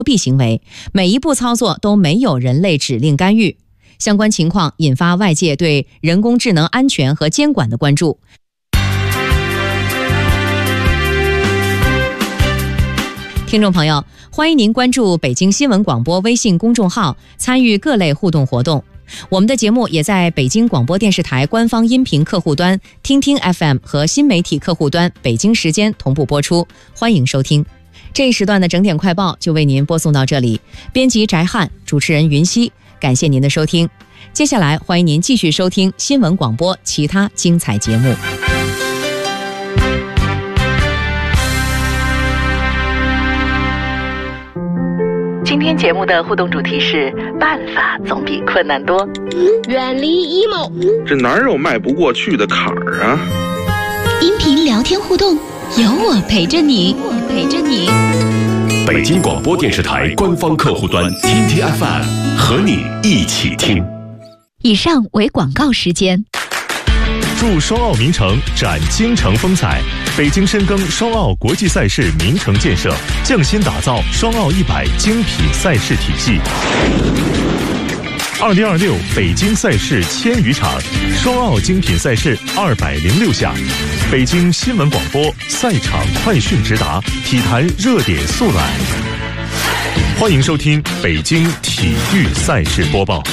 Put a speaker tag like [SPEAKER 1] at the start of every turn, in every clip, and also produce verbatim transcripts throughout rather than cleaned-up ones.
[SPEAKER 1] 弊行为，每一步操作都没有人类指令干预。相关情况引发外界对人工智能安全和监管的关注。听众朋友，欢迎您关注北京新闻广播微信公众号，参与各类互动活动。我们的节目也在北京广播电视台官方音频客户端、听听 F M 和新媒体客户端北京时间同步播出，欢迎收听。这一时段的整点快报就为您播送到这里，编辑翟汉，主持人云溪，感谢您的收听。接下来欢迎您继续收听新闻广播其他精彩节目。
[SPEAKER 2] 今天节目的互动主题是办法总比困难多。
[SPEAKER 3] 远离 emo，
[SPEAKER 4] 这哪有迈不过去的坎儿啊？
[SPEAKER 5] 音频聊天互动，有我陪着你，我陪着你。
[SPEAKER 6] 北京广播电视台官方客户端听听 F M， 和你一起听。
[SPEAKER 5] 以上为广告时间。
[SPEAKER 7] 祝双奥名城展京城风采。北京深耕双奥国际赛事名城建设，匠心打造双奥一百精品赛事体系。二零二六北京赛事千余场，双奥精品赛事二百零六项。北京新闻广播赛场快讯直达，体坛热点速览。欢迎收听北京体育赛事播报。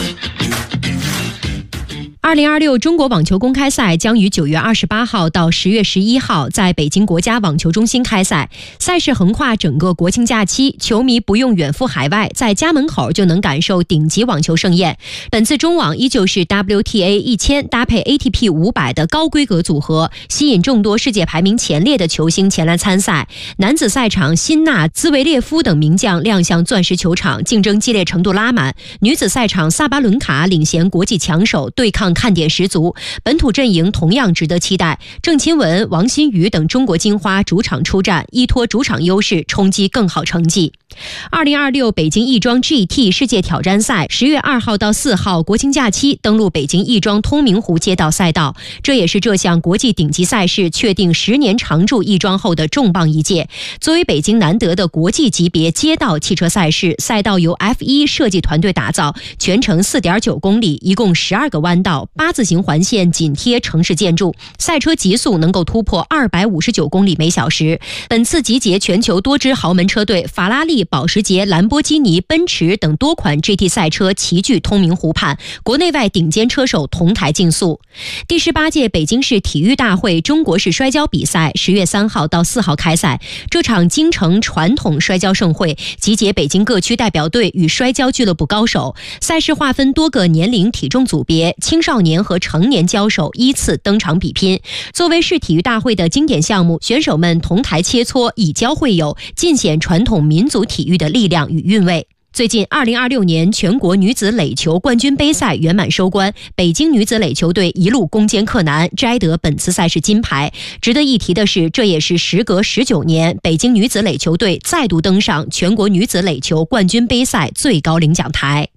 [SPEAKER 8] 二零二六中国网球公开赛将于九月二十八号到十月十一号在北京国家网球中心开赛，赛事横跨整个国庆假期，球迷不用远赴海外，在家门口就能感受顶级网球盛宴。本次中网依旧是 W T A 一千搭配 A T P 五百的高规格组合，吸引众多世界排名前列的球星前来参赛。男子赛场，辛纳、兹维列夫等名将亮相钻石球场，竞争激烈程度拉满。女子赛场，萨巴伦卡领衔国际强手，对抗看点十足，本土阵营同样值得期待。郑钦文、王欣瑜等中国金花主场出战，依托主场优势冲击更好成绩。二零二六北京亦庄 G T 世界挑战赛十月二号到四号国庆假期登陆北京亦庄通明湖街道赛道，这也是这项国际顶级赛事确定十年常驻亦庄后的重磅一届。作为北京难得的国际级别街道汽车赛事，赛道由 F 一 设计团队打造，全程 四点九公里，一共十二个弯道，八字形环线紧贴城市建筑，赛车极速能够突破二百五十九公里每小时。本次集结全球多支豪门车队，法拉利、保时捷、兰博基尼、奔驰等多款 G T 赛车齐聚通明湖畔，国内外顶尖车手同台竞速。第十八届北京市体育大会中国式摔跤比赛十月三号到四号开赛，这场京城传统摔跤盛会集结北京各区代表队与摔跤俱乐部高手，赛事划分多个年龄体重组别，青少年和成年交手依次登场比拼。作为市体育大会的经典项目，选手们同台切磋，以交会友，尽显传统民族体育的力量与韵味。最近二零二六年全国女子垒球冠军杯赛圆满收官，北京女子垒球队一路攻坚克难，摘得本次赛事金牌。值得一提的是，这也是时隔十九年，北京女子垒球队再度登上全国女子垒球冠军杯赛最高领奖台。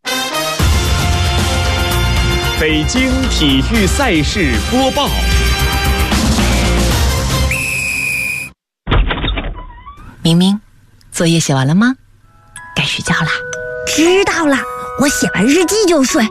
[SPEAKER 6] 北京体育赛事播报。
[SPEAKER 2] 明明，作业写完了吗？该睡觉啦。
[SPEAKER 3] 知道了，我写完日记就睡。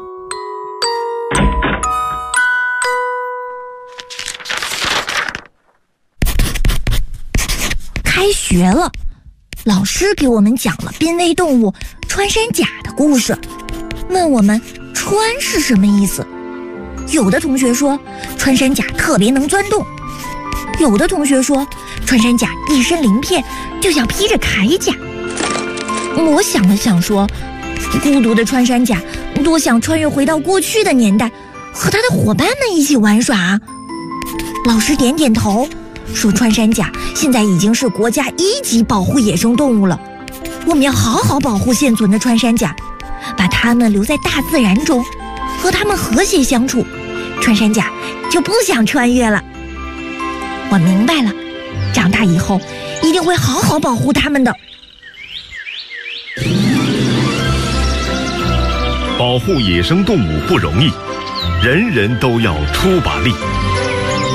[SPEAKER 3] 开学了，老师给我们讲了濒危动物穿山甲的故事，问我们穿是什么意思。有的同学说穿山甲特别能钻洞，有的同学说穿山甲一身鳞片，就像披着铠甲。我想了想说，孤独的穿山甲多想穿越回到过去的年代，和他的伙伴们一起玩耍。老师点点头，说穿山甲现在已经是国家一级保护野生动物了，我们要好好保护现存的穿山甲，把它们留在大自然中，和它们和谐相处，穿山甲就不想穿越了。我明白了，长大以后一定会好好保护它们的。
[SPEAKER 7] 保护野生动物不容易，人人都要出把力。